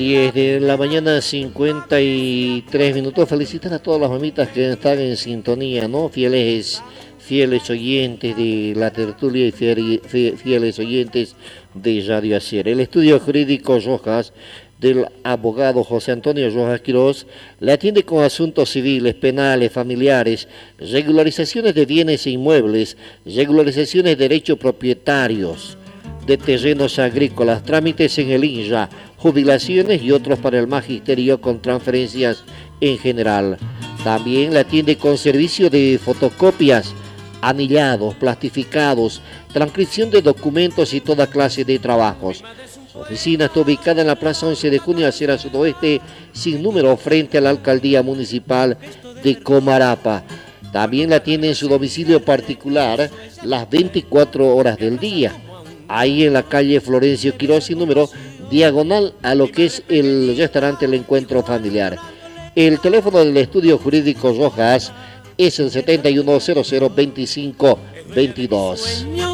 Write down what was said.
10 de la mañana, 53 minutos. Felicitar a todas las mamitas que están en sintonía, ¿no? Fieles oyentes de la tertulia y fieles oyentes de Radio Acier. El estudio jurídico Rojas del abogado José Antonio Rojas Quiroz le atiende con asuntos civiles, penales, familiares, regularizaciones de bienes e inmuebles, regularizaciones de derechos propietarios de terrenos agrícolas, trámites en el INRA, jubilaciones y otros para el magisterio con transferencias en general. También la atiende con servicio de fotocopias, anillados, plastificados, transcripción de documentos y toda clase de trabajos. Su oficina está ubicada en la Plaza 11 de Junio, acera sudoeste, sin número, frente a la Alcaldía Municipal de Comarapa. También la tiene en su domicilio particular las 24 horas del día. Ahí en la calle Florencio Quiroz, sin número, diagonal a lo que es el restaurante El Encuentro Familiar. El teléfono del estudio jurídico Rojas es el 71002522.